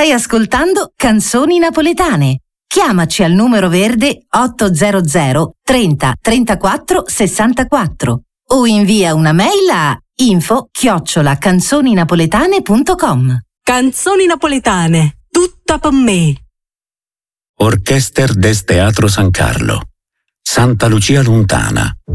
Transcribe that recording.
Stai ascoltando Canzoni Napoletane. Chiamaci al numero verde 800 30 34 64 o invia una mail a info@canzoninapoletane.com. Canzoni Napoletane, tutta per me. Orchester des Teatro San Carlo, Santa Lucia Lontana.